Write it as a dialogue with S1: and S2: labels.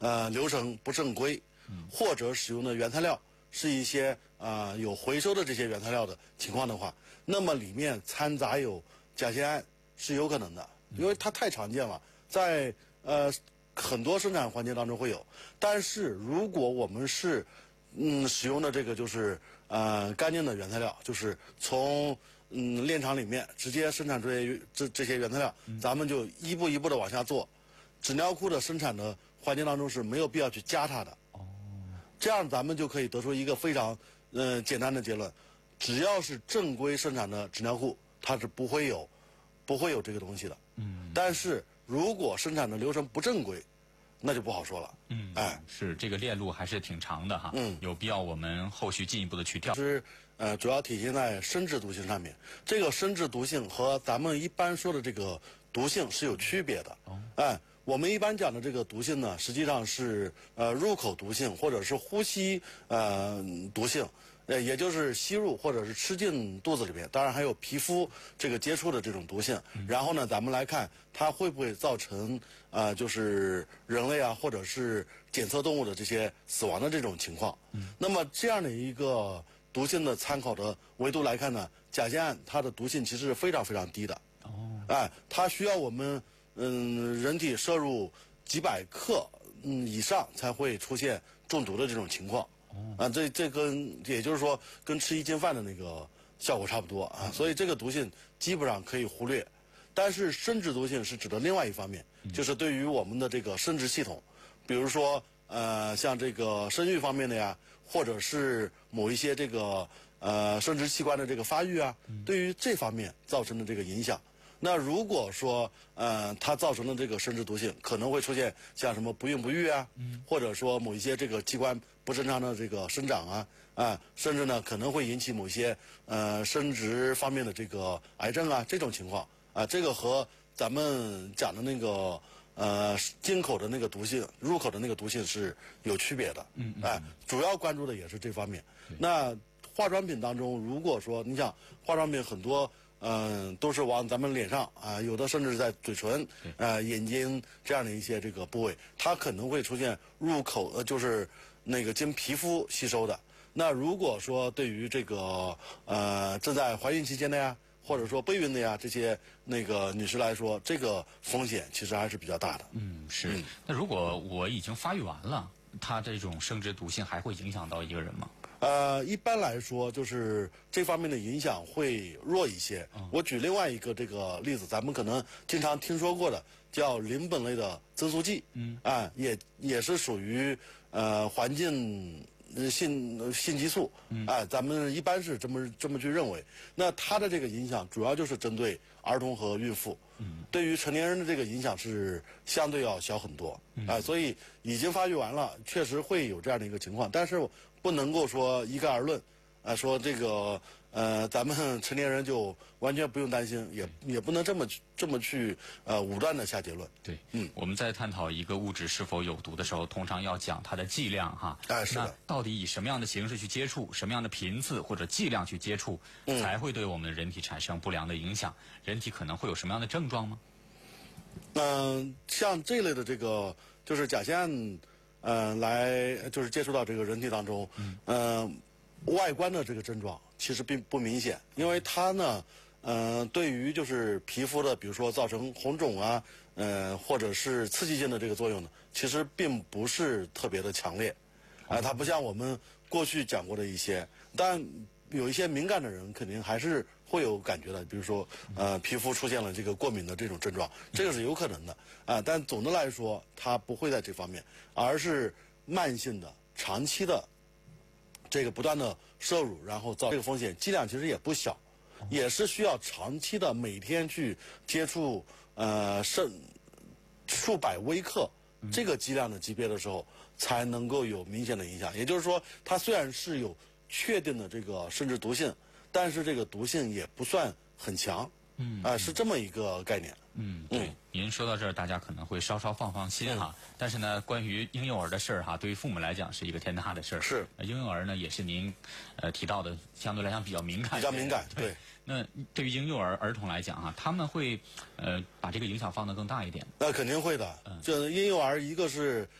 S1: 流程不正规，或者使用的原材料是一些有回收的这些原材料的情况的话，那么里面掺杂有甲酰胺是有可能的，因为它太常见了，在很多生产环节当中会有。但是如果我们是使用的这个就是干净的原材料，就是从炼厂里面直接生产出来这些原材料，咱们就一步一步的往下做。纸尿裤的生产的环节当中是没有必要去加它的。这样咱们就可以得出一个非常简单的结论：只要是正规生产的纸尿裤，它是不会有这个东西的。但是如果生产的流程不正规，那就不好说了。
S2: 是这个链路还是挺长的哈。有必要我们后续进一步的去调。
S1: 是主要体现在生质毒性上面。这个生质毒性和咱们一般说的这个毒性是有区别的。我们一般讲的这个毒性呢，实际上是入口毒性或者是呼吸毒性。也就是吸入或者是吃进肚子里面，当然还有皮肤这个接触的这种毒性。然后呢，咱们来看它会不会造成就是人类或者是检测动物的这些死亡的这种情况。那么这样的一个毒性的参考的维度来看呢，甲酰胺它的毒性其实是非常非常低的。它需要我们人体摄入几百克以上才会出现中毒的这种情况。这跟也就是说跟吃1斤饭的那个效果差不多所以这个毒性基本上可以忽略。但是生殖毒性是指的另外一方面，就是对于我们的这个生殖系统，比如说像这个生育方面的呀，或者是某一些这个生殖器官的这个发育对于这方面造成的这个影响。那如果说它造成的这个生殖毒性，可能会出现像什么不孕不育或者说某一些这个器官不正常的这个生长甚至呢可能会引起某些生殖方面的这个癌症这种情况这个和咱们讲的那个进口的那个毒性、入口的那个毒性是有区别的。主要关注的也是这方面。那化妆品当中，如果说你想化妆品很多。都是往咱们脸上有的甚至在嘴唇、眼睛这样的一些这个部位，它可能会出现入口就是那个经皮肤吸收的。那如果说对于这个正在怀孕期间的呀，或者说备孕的呀这些那个女士来说，这个风险其实还是比较大的。
S2: 是。那如果我已经发育完了，它这种生殖毒性还会影响到一个人吗？
S1: 一般来说，就是这方面的影响会弱一些。我举另外一个这个例子，咱们可能经常听说过的，叫邻苯类的增速剂。也是属于环境性激素。咱们一般是这么去认为。那它的这个影响主要就是针对儿童和孕妇。对于成年人的这个影响是相对要小很多。所以已经发育完了，确实会有这样的一个情况，但是不能够说一概而论，说这个咱们成年人就完全不用担心，也不能这么去武断的下结论。
S2: 对，我们在探讨一个物质是否有毒的时候，通常要讲它的剂量哈。
S1: 是的。
S2: 那到底以什么样的形式去接触，什么样的频次或者剂量去接触，才会对我们的人体产生不良的影响？人体可能会有什么样的症状吗？
S1: 像这类的这个就是甲酰胺来就是接触到这个人体当中，外观的这个症状其实并不明显，因为它呢，对于就是皮肤的，比如说造成红肿或者是刺激性的这个作用呢，其实并不是特别的强烈，它不像我们过去讲过的一些，但有一些敏感的人肯定还是会有感觉的，比如说皮肤出现了这个过敏的这种症状，这个是有可能的但总的来说，它不会在这方面，而是慢性的、长期的这个不断的摄入，然后造这个风险剂量其实也不小，也是需要长期的每天去接触数百微克这个剂量的级别的时候，才能够有明显的影响。也就是说，它虽然是有确定的这个生殖毒性，但是这个毒性也不算很强，是这么一个概念。
S2: 对，您说到这儿，大家可能会稍稍放心哈。但是呢，关于婴幼儿的事儿哈，对于父母来讲是一个天大的事儿。
S1: 是，
S2: 婴幼儿呢也是您提到的，相对来讲比较敏感。
S1: 比较敏感，对。
S2: 那对于婴幼儿童来讲哈，他们会把这个影响放得更大一点。
S1: 那肯定会的。这婴幼儿一个是